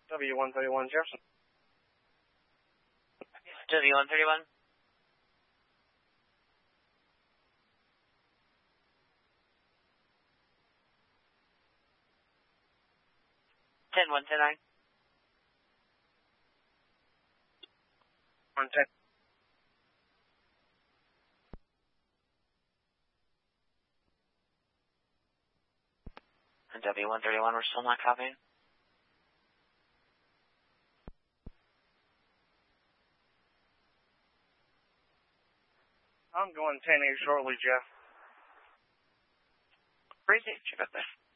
W131 Jefferson. W131. Ten 110. 110. And W131, we're still not copying. I'm going 10-8 shortly, Jeff. Crazy, you got there.